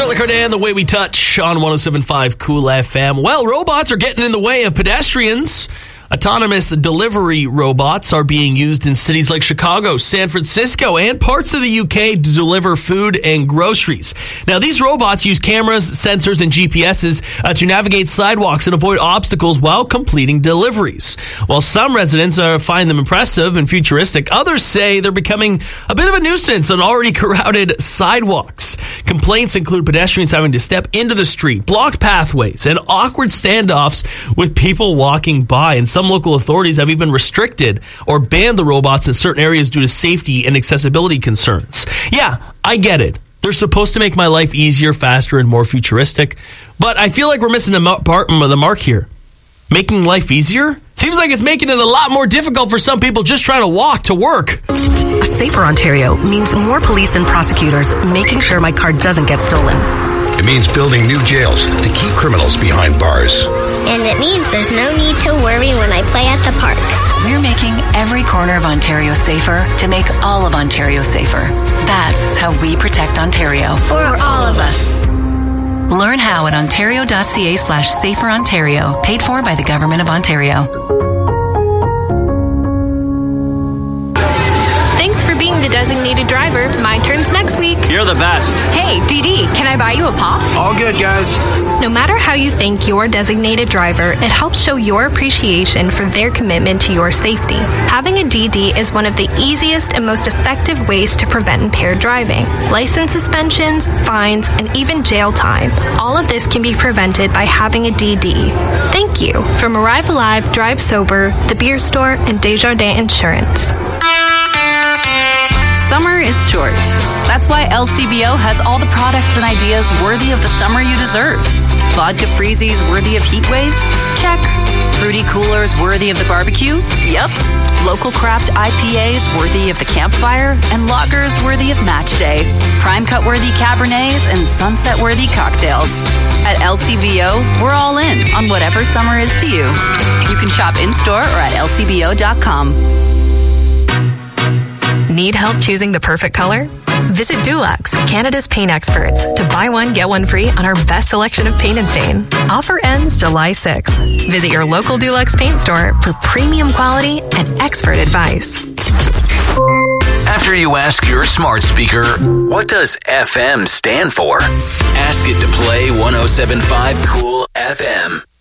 Charlotte Cardin, The Way We Touch on 107.5 Cool FM. Well, robots are getting in the way of pedestrians. Autonomous delivery robots are being used in cities like Chicago, San Francisco, and parts of the UK to deliver food and groceries. Now, these robots use cameras, sensors, and GPSs to navigate sidewalks and avoid obstacles while completing deliveries. While some residents find them impressive and futuristic, others say they're becoming a bit of a nuisance on already crowded sidewalks. Complaints include pedestrians having to step into the street, blocked pathways, and awkward standoffs with people walking by. And some local authorities have even restricted or banned the robots in certain areas due to safety and accessibility concerns. Yeah, I get it. They're supposed to make my life easier, faster, and more futuristic. But I feel like we're missing the mark here. Making life easier? Seems like it's making it a lot more difficult for some people just trying to walk to work. A safer Ontario means more police and prosecutors making sure my car doesn't get stolen. It means building new jails to keep criminals behind bars. And it means there's no need to worry when I play at the park. We're making every corner of Ontario safer to make all of Ontario safer. That's how we protect Ontario. For all of us. Learn how at ontario.ca/saferontario. Paid for by the Government of Ontario. Thanks for being the designated driver. My turn's next week. You're the best. Hey, DD, can I buy you a pop? All good, guys. No matter how you thank your designated driver, it helps show your appreciation for their commitment to your safety. Having a DD is one of the easiest and most effective ways to prevent impaired driving. License suspensions, fines, and even jail time. All of this can be prevented by having a DD. Thank you. From Arrive Alive, Drive Sober, The Beer Store, and Desjardins Insurance. Summer is short. That's why LCBO has all the products and ideas worthy of the summer you deserve. Vodka freezies worthy of heat waves? Check. Fruity coolers worthy of the barbecue? Yep. Local craft IPAs worthy of the campfire? And lagers worthy of match day. Prime cut worthy Cabernets and sunset worthy cocktails. At LCBO, we're all in on whatever summer is to you. You can shop in-store or at lcbo.com. Need help choosing the perfect color? Visit Dulux, Canada's paint experts, to buy one, get one free on our best selection of paint and stain. Offer ends July 6th. Visit your local Dulux paint store for premium quality and expert advice. After you ask your smart speaker, what does FM stand for? Ask it to play 107.5 Cool FM.